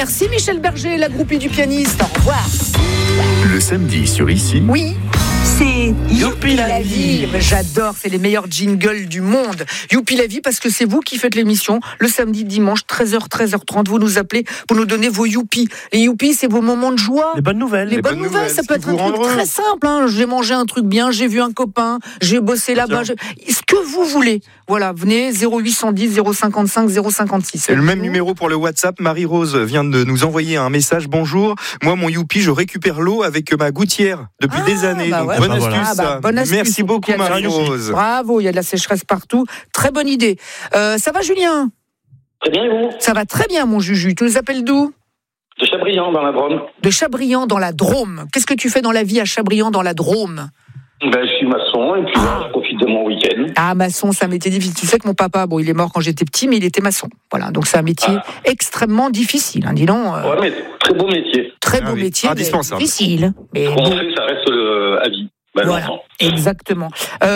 Merci Michel Berger, la groupie du pianiste. Au revoir. Le samedi sur Ici. Oui. C'est Youpi la vie. J'adore, c'est les meilleurs jingles du monde. Youpi la vie parce que c'est vous qui faites l'émission le samedi, dimanche, 13h, 13h30. Vous nous appelez pour nous donner vos youpi. Les youpi, c'est vos moments de joie. Les bonnes nouvelles. Les bonnes nouvelles, ça peut être un truc très simple. J'ai mangé un truc bien, j'ai vu un copain, j'ai bossé là-bas. Ce que vous voulez. Voilà, venez 0810 055 056. C'est le même numéro pour le WhatsApp. Marie-Rose vient de nous envoyer un message. Bonjour, moi mon youpi, je récupère l'eau avec ma gouttière depuis des années. Bah donc, ouais. bonne astuce. Bonne astuce. Merci beaucoup Marie-Rose. Bravo, il y a de la sécheresse partout. Très bonne idée. Ça va Julien ? Très bien, et vous ? Ça va très bien mon Juju. Tu nous appelles d'où ? De Chabriand, dans la Drôme. De Chabriand dans la Drôme. Qu'est-ce que tu fais dans la vie à Chabriand dans la Drôme ? Je suis maçon et puis je profite de mon week-end. Ah, maçon, c'est un métier difficile. Tu sais que mon papa, il est mort quand j'étais petit, mais il était maçon. Voilà, donc c'est un métier extrêmement difficile. Dis donc. Ouais, mais très beau métier. Très beau métier, indispensable. Difficile. Mais On sait que ça reste à vie. Voilà, exactement.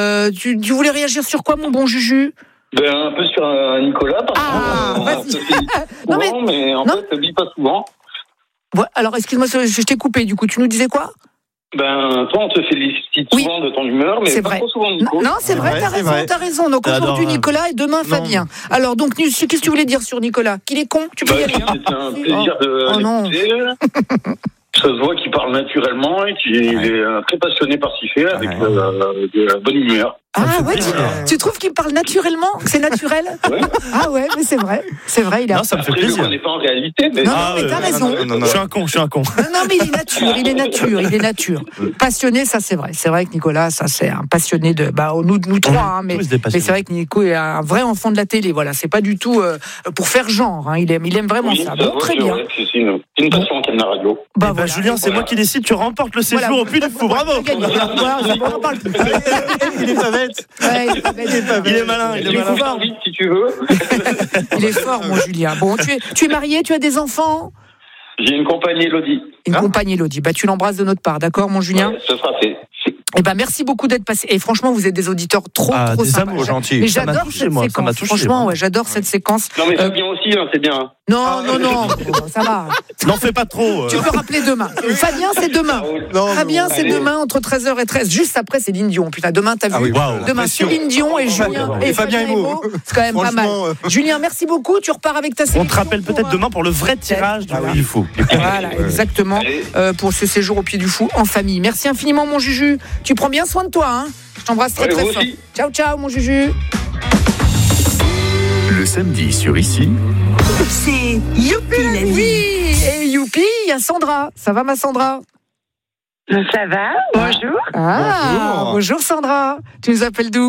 Tu voulais réagir sur quoi, mon bon Juju ? Un peu sur Nicolas, vas-y. mais en fait, ça ne vit pas souvent. Alors, excuse-moi, je t'ai coupé, du coup. Tu nous disais quoi ? Toi, on te félicite souvent de ton humeur, mais c'est pas vrai. trop souvent, Nico. Non, c'est vrai, t'as raison. Donc aujourd'hui, Nicolas et demain, Fabien. Alors, donc, qu'est-ce que tu voulais dire sur Nicolas ? Qu'il est con ? Tu peux y aller. C'était un plaisir de l'écouter. Ça se voit qu'il parle naturellement et qu'il est très passionné par ce qu'il fait, avec de la bonne humeur. Ah ouais, tu trouves qu'il parle naturellement ? C'est naturel ? Ouais. Ah ouais, mais c'est vrai, il a... Non, ça me fait Après, plaisir. on n'est pas en réalité, mais... Non, mais t'as raison. Je suis un con. Non, mais il est nature. Passionné, ça c'est vrai. C'est vrai que Nicolas, ça c'est un passionné de... nous trois, mais c'est vrai que Nico est un vrai enfant de la télé, voilà. C'est pas du tout pour faire genre, il aime vraiment ça. Bon, très bien. C'est une passion qu'aime la radio. Julien, c'est moi qui décide, tu remportes le séjour au Puy du Fou, bravo. Il est pas bête. Il est malin. Fort vite si tu veux. Il est fort, mon Julien. Bon, tu es marié, tu as des enfants ? J'ai une compagne Elodie. Compagne Elodie. Tu l'embrasses de notre part, d'accord, mon Julien ? Ce sera fait. Merci beaucoup d'être passé. Et franchement, vous êtes des auditeurs trop sympas. Gentils. Mais j'adore cette séquence. Franchement, j'adore cette séquence. Non, mais Fabien aussi, c'est bien. Non, ça va. N'en fais pas trop. Tu peux rappeler demain. Fabien, c'est demain. Fabien, c'est demain entre 13h et 13h. Juste après, c'est Céline Dion. Putain, demain, t'as vu Demain, Céline Dion et Julien et Fabien Emo. C'est quand même pas mal. Julien, merci beaucoup. Tu repars avec ta sélection. On te rappelle peut-être demain pour le vrai tirage du Puy du Fou. Voilà, exactement. Pour ce séjour au Puy du Fou en famille. Merci infiniment, mon Juju. Tu prends bien soin de toi, hein. Je t'embrasse très très fort. Ciao, ciao, mon Juju. Le samedi sur Ici. C'est Youpi la vie. Et Youpi, il y a Sandra. Ça va, ma Sandra ? Ça va, bonjour. Bonjour Sandra. Tu nous appelles d'où ?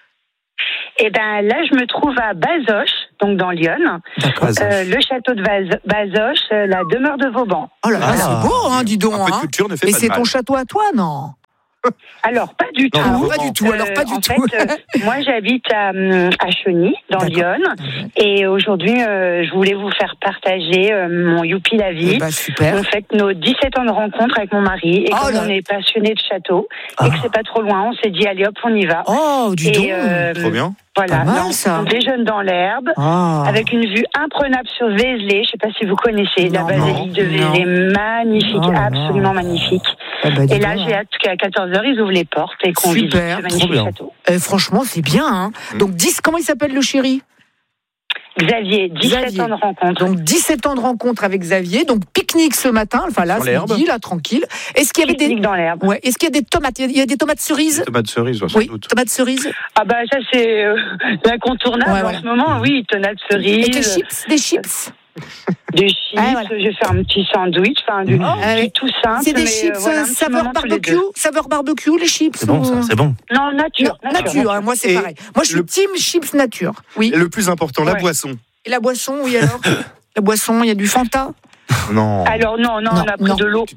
Là, je me trouve à Bazoches, donc dans l'Yonne. Le château de Bazoches, la demeure de Vauban. Oh là là, c'est beau, dis donc. Un peu de culture ne fait Et pas de c'est mal. ton château à toi, non ? Alors, pas du tout. Pas du tout. Moi, j'habite à Chauny, dans l'Yonne. Et aujourd'hui, je voulais vous faire partager mon Youpi la vie. Super. On fête nos 17 ans de rencontre avec mon mari. Et comme on est passionné de château, et que c'est pas trop loin, on s'est dit, allez hop, on y va. Oh, dis donc. Trop bien. Voilà, ça. on déjeune dans l'herbe, avec une vue imprenable sur Vézelay. Je sais pas si vous connaissez la basilique de Vézelay, magnifique, absolument magnifique. Et là, j'ai hâte qu'à 14h, ils ouvrent les portes et qu'on visite ce magnifique château. Franchement, c'est bien, hein. Donc, comment il s'appelle le chéri ? Xavier, 17 ans de rencontre. Donc 17 ans de rencontre avec Xavier. Donc pique-nique ce matin, ce midi, là, tranquille. Est-ce qu'il y avait pique-nique dans l'herbe. Ouais. Est-ce qu'il y a des tomates ? Il y a des tomates cerises ? Des tomates cerises, sans doute. Tomates cerises. Ça c'est l'incontournable en ce moment. Oui, tomates cerises. Et des chips. Des chips, je vais faire un petit sandwich, du tout simple. C'est des chips saveur barbecue, les chips. C'est bon, ça, c'est bon. Non, nature. Moi c'est pareil. Moi je suis team chips nature. Oui. Et le plus important, la boisson. Et la boisson, oui alors. La boisson, il y a du Fanta. Non. Alors non, on a pris de l'eau.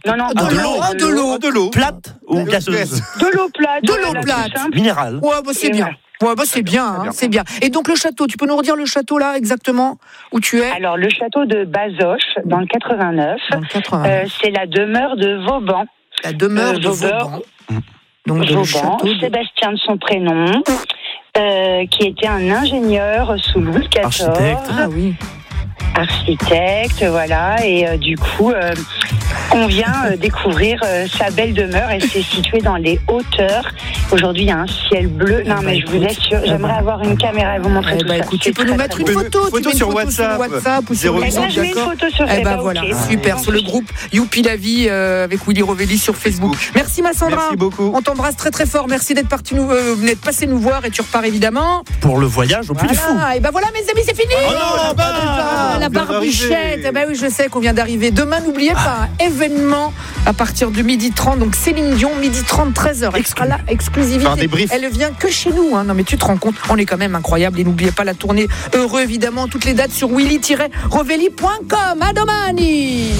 De l'eau. Plate ou gazeuse ? De l'eau plate. De l'eau plate. Minérale. Ouais, c'est bien. C'est bien, c'est bien. Et donc le château, tu peux nous redire le château là exactement où tu es ? Alors le château de Bazoches dans le 89. C'est la demeure de Vauban. La demeure de Vauban. Donc Vauban, Sébastien de son prénom, qui était un ingénieur sous Louis XIV. Architecte. Ah oui. architecte, voilà, et du coup, on vient découvrir sa belle demeure. Elle s'est située dans les hauteurs. Aujourd'hui, il y a un ciel bleu. Non, mais je vous assure, j'aimerais avoir une caméra et vous montrer tout ça. Écoute, tu peux nous mettre une photo sur WhatsApp ou sur Facebook. Je mets une photo sur Facebook. Voilà, super, sur le groupe Youpi la vie avec Willy Rovelli sur Facebook. Merci ma Sandra. Merci beaucoup. On t'embrasse très très fort. Merci d'être passé nous voir et tu repars évidemment pour le voyage au Puy du Fou. Et voilà mes amis, c'est fini. Oh non, la barbichette. Oui, je sais qu'on vient d'arriver. Demain, n'oubliez pas, événement à partir de 12h30. Donc Céline Dion, 12h30, 13h. Elle sera là, exclusivité. Elle vient que chez nous. Non mais tu te rends compte, on est quand même incroyable. Et n'oubliez pas la tournée Heureux évidemment. Toutes les dates sur willy-rovelli.com. À domani.